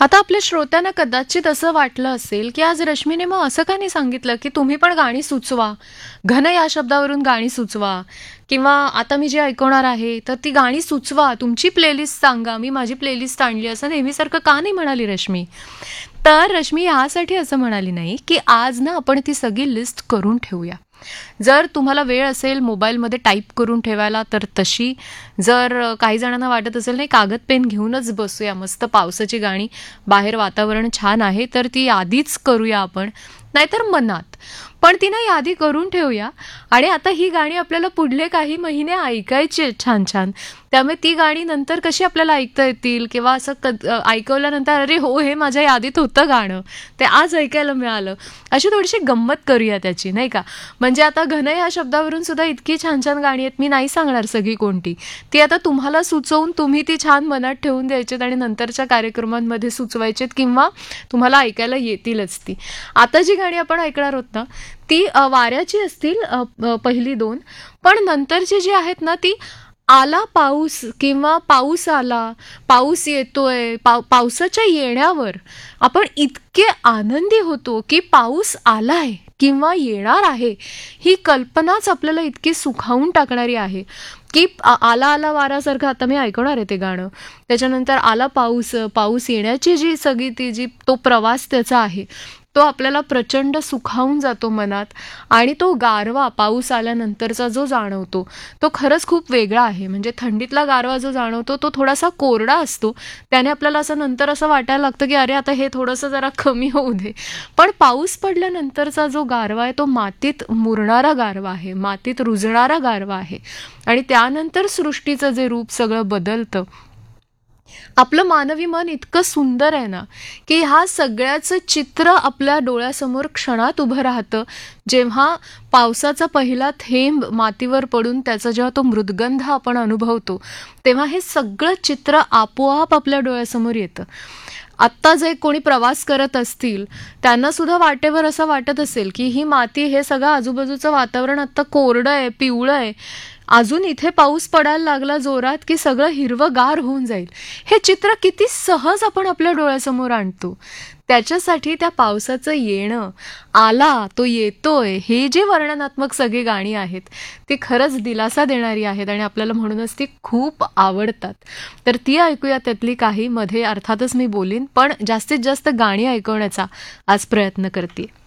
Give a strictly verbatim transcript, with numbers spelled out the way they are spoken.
आता आपल्या श्रोत्यांना कदाचित असं वाटलं असेल, की आज रश्मीने मग असं का नाही सांगितलं, की तुम्ही पण गाणी सुचवा. घन या शब्दावरून गाणी सुचवा किंवा आता मी जे ऐकवणार आहे, तर ती गाणी सुचवा. तुमची प्लेलिस्ट सांगा, मी माझी प्लेलिस्ट आणली. असं नेहमीसारखं का नाही म्हणाली रश्मी? तर रश्मी यासाठी असं म्हणाली नाही, की आज ना आपण ती सगळी लिस्ट करून ठेवूया. जर तुम्हाला वेळ असेल मोबाईलमध्ये टाईप करून ठेवायला तर तशी, जर अ, काही जणांना वाटत असेल नाही कागद पेन घेऊनच बसूया, मस्त पावसाची गाणी, बाहेर वातावरण छान आहे, तर ती यादीच करूया आपण, नाहीतर मनात. पण ती ना यादी करून ठेवूया. आणि आता ही गाणी आपल्याला पुढले काही महिने ऐकायची आहेत छान छान. त्यामुळे ती गाणी नंतर कशी आपल्याला ऐकता येतील किंवा असं कद अ, ऐकवल्यानंतर अरे हो, हे माझ्या यादीत होतं गाणं, ते आज ऐकायला मिळालं, अशी थोडीशी गंमत करूया त्याची, नाही का? म्हणजे आता घन ह्या शब्दावरून सुद्धा इतकी छान छान गाणी आहेत, मी नाही सांगणार सगळी कोणती. ती आता तुम्हाला सुचवून तुम्ही ती छान मनात ठेवून द्यायचीत आणि नंतरच्या कार्यक्रमांमध्ये सुचवायचीत किंवा तुम्हाला ऐकायला येतीलच ती. आता जी गाणी आपण ऐकणार आहोत ना, ती अ, वाऱ्याची असतील, अ, अ, पहिली दोन. पण नंतरची जी आहेत ना, ती आला पाऊस किंवा पाऊस आला, पाऊस येतोय, पाव पावसाच्या येण्यावर आपण इतके आनंदी होतो, की पाऊस आलाय किंवा येणार आहे. ही कल्पनाच आपल्याला इतकी सुखावून टाकणारी आहे, की आ आला आला वारासारखं आता मी ऐकवणार आहे ते गाणं. त्याच्यानंतर आला पाऊस, पाऊस येण्याची जी सगळी ती जी तो प्रवास त्याचा आहे, तो आपल्याला प्रचंड सुखावून जातो मनात. आणि तो गारवा पाऊस आल्यानंतरचा जो जाणवतो, तो खरंच खूप वेगळा आहे. म्हणजे थंडीतला गारवा जो जाणवतो, तो थोडासा कोरडा असतो. त्याने आपल्याला असं नंतर असं वाटायला लागतं, की अरे आता हे थोडंसं जरा कमी होऊ दे. पण पाऊस पडल्यानंतरचा जो गारवा आहे, तो मातीत मुरणारा गारवा आहे, मातीत रुजणारा गारवा आहे. आणि त्यानंतर सृष्टीचं जे रूप सगळं बदलतं. आपलं मानवी मन इतकं सुंदर आहे ना, की ह्या सगळ्याचं चित्र आपल्या डोळ्यासमोर क्षणात उभं राहतं. जेव्हा पावसाचा पहिला थेंब मातीवर पडून त्याचा जेव्हा तो मृदगंध आपण अनुभवतो, तेव्हा हे सगळं चित्र आपोआप आपल्या डोळ्यासमोर येतं. आत्ता जे कोणी प्रवास करत असतील, त्यांना सुद्धा वाटेवर असं वाटत असेल, की ही माती, हे सगळं आजूबाजूचं वातावरण आत्ता कोरडं आहे, पिवळं आहे. अजून इथे पाऊस पडायला लागला जोरात, की सगळं हिरवंगार होऊन जाईल. हे चित्र किती सहज आपण आपल्या डोळ्यासमोर आणतो. त्याच्यासाठी त्या पावसाचं येणं, आला, तो येतोय, हे जे वर्णनात्मक सगळी गाणी आहेत, ती खरंच दिलासा देणारी आहेत आणि आपल्याला म्हणूनच ती खूप आवडतात. तर ती ऐकूया त्यातली काही. मध्ये अर्थातच मी बोलीन, पण जास्तीत जास्त गाणी ऐकवण्याचा आज प्रयत्न करते.